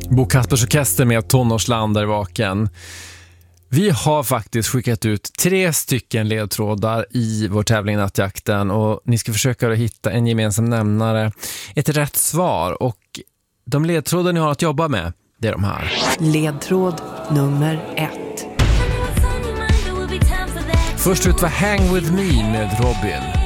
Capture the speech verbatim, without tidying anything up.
Bo Kaspers Orkester med Tonårsland där vaken. Vi har faktiskt skickat ut tre stycken ledtrådar i vår tävling Nattjakten och ni ska försöka hitta en gemensam nämnare, ett rätt svar, och de ledtrådar ni har att jobba med, det är de här. Ledtråd nummer ett. Först ut var Hang With Me med Robin.